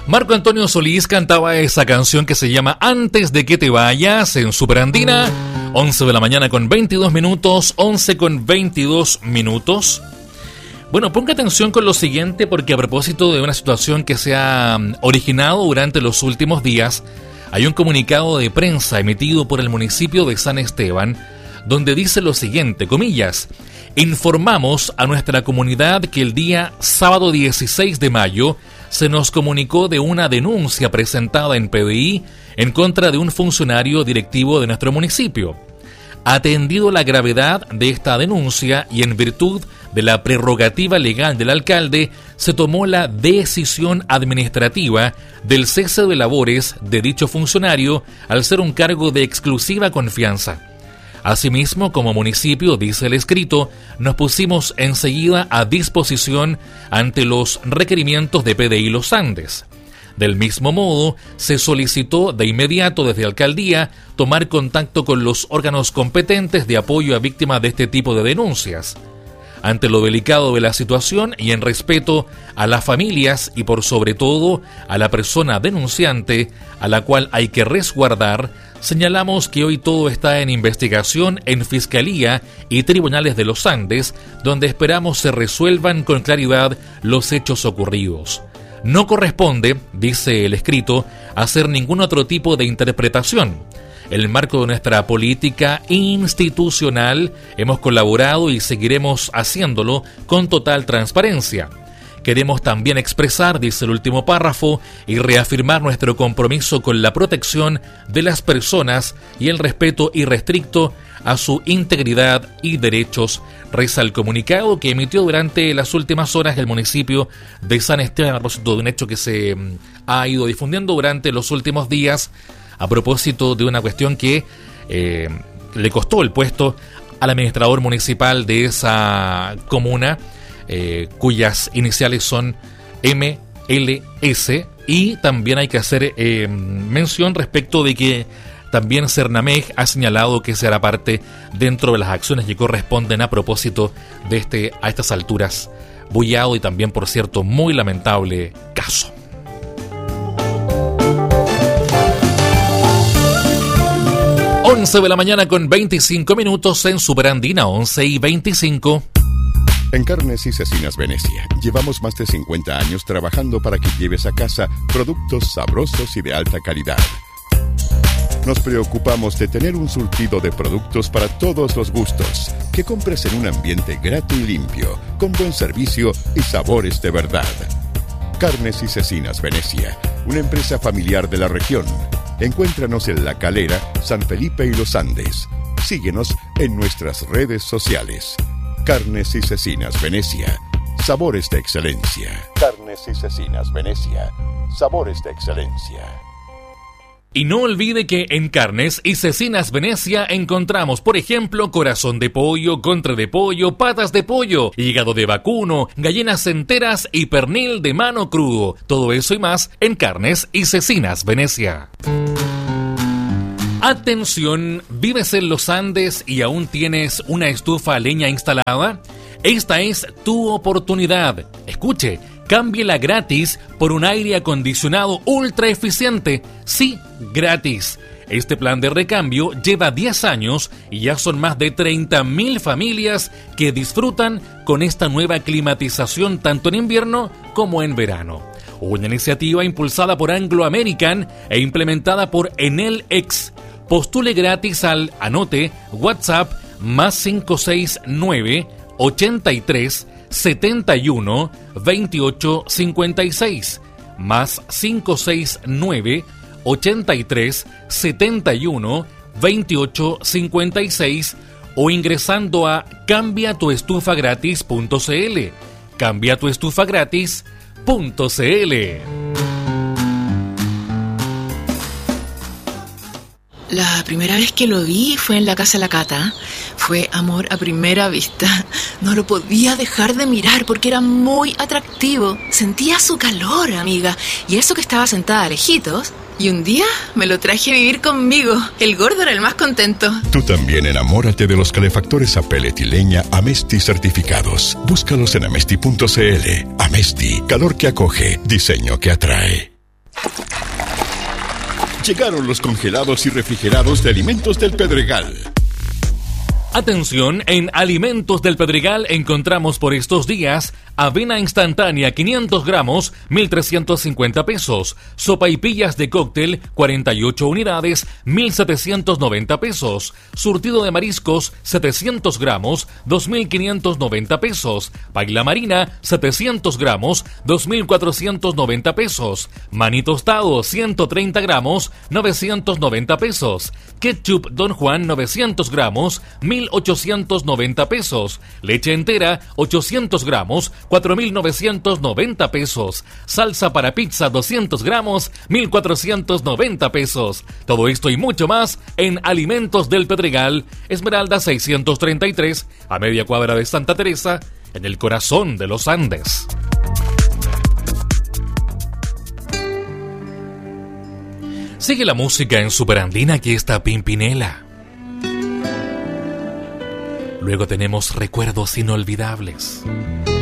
Marco Antonio Solís cantaba esa canción que se llama Antes de que te vayas en Superandina. 11 de la mañana con 22 minutos, 11 con 22 minutos. Bueno, ponga atención con lo siguiente, porque a propósito de una situación que se ha originado durante los últimos días, hay un comunicado de prensa emitido por el municipio de San Esteban, donde dice lo siguiente, comillas: informamos a nuestra comunidad que el día sábado 16 de mayo se nos comunicó de una denuncia presentada en PDI en contra de un funcionario directivo de nuestro municipio. Atendido la gravedad de esta denuncia y en virtud de la prerrogativa legal del alcalde, se tomó la decisión administrativa del cese de labores de dicho funcionario al ser un cargo de exclusiva confianza. Asimismo, como municipio, dice el escrito, nos pusimos enseguida a disposición ante los requerimientos de PDI Los Andes. Del mismo modo, se solicitó de inmediato desde Alcaldía tomar contacto con los órganos competentes de apoyo a víctimas de este tipo de denuncias. Ante lo delicado de la situación y en respeto a las familias y por sobre todo a la persona denunciante, a la cual hay que resguardar, señalamos que hoy todo está en investigación en Fiscalía y Tribunales de los Andes, donde esperamos se resuelvan con claridad los hechos ocurridos. No corresponde, dice el escrito, hacer ningún otro tipo de interpretación. En el marco de nuestra política institucional hemos colaborado y seguiremos haciéndolo con total transparencia. Queremos también expresar, dice el último párrafo, y reafirmar nuestro compromiso con la protección de las personas y el respeto irrestricto a su integridad y derechos, reza el comunicado que emitió durante las últimas horas el municipio de San Esteban, a propósito de un hecho que se ha ido difundiendo durante los últimos días, a propósito de una cuestión que le costó el puesto al administrador municipal de esa comuna, cuyas iniciales son MLS, y también hay que hacer mención respecto de que también Cernameg ha señalado que será parte dentro de las acciones que corresponden a propósito de a estas alturas bullado y también, por cierto, muy lamentable caso. Once de la mañana con 25 minutos en Superandina, 11 y 25. En Carnes y Cecinas Venecia llevamos más de 50 años trabajando para que lleves a casa productos sabrosos y de alta calidad. Nos preocupamos de tener un surtido de productos para todos los gustos, que compres en un ambiente grato y limpio, con buen servicio y sabores de verdad. Carnes y Cecinas Venecia, una empresa familiar de la región. Encuéntranos en La Calera, San Felipe y Los Andes. Síguenos en nuestras redes sociales. Carnes y Cecinas Venecia, sabores de excelencia. Carnes y Cecinas Venecia, sabores de excelencia. Y no olvide que en Carnes y Cecinas Venecia encontramos, por ejemplo, corazón de pollo, contra de pollo, patas de pollo, hígado de vacuno, gallinas enteras y pernil de mano crudo. Todo eso y más en Carnes y Cecinas Venecia. Atención, ¿vives en los Andes y aún tienes una estufa a leña instalada? Esta es tu oportunidad. Escuche, cámbiela gratis por un aire acondicionado ultra eficiente. Sí, gratis. Este plan de recambio lleva 10 años y ya son más de 30.000 familias que disfrutan con esta nueva climatización tanto en invierno como en verano. Una iniciativa impulsada por Anglo American e implementada por Enel X. Postule gratis al, anote, WhatsApp más 569 83 71 28 56 más 569 83 71 28 56 o ingresando a cambiatuestufagratis.cl. cambiatuestufagratis.cl. La primera vez que lo vi fue en la casa de la Cata. Fue amor a primera vista. No lo podía dejar de mirar porque era muy atractivo. Sentía su calor, amiga. Y eso que estaba sentada lejitos. Y un día me lo traje a vivir conmigo. El gordo era el más contento. Tú también enamórate de los calefactores a pellet y leña Amesti certificados. Búscalos en amesti.cl. Amesti, calor que acoge, diseño que atrae. Llegaron los congelados y refrigerados de Alimentos del Pedregal. Atención, en Alimentos del Pedregal encontramos por estos días avena instantánea 500 gramos, 1.350 pesos. Sopaipillas de cóctel, 48 unidades, 1.790 pesos. Surtido de mariscos, 700 gramos, 2.590 pesos. Paila marina, 700 gramos, 2.490 pesos. Maní tostado, 130 gramos, 990 pesos. Ketchup Don Juan, 900 gramos, 1.890 pesos. Leche entera, 800 gramos, 4.990 pesos. Salsa para pizza, 200 gramos, 1.490 pesos. Todo esto y mucho más en Alimentos del Pedregal, Esmeralda 633, a media cuadra de Santa Teresa, en el corazón de los Andes. Sigue la música en Superandina, aquí está Pimpinela. Luego tenemos Recuerdos Inolvidables.